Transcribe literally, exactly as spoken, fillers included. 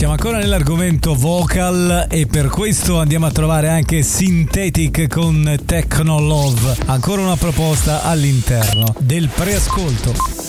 Siamo ancora nell'argomento vocal e per questo andiamo a trovare anche Synthetic con Techno Love, ancora una proposta all'interno del preascolto.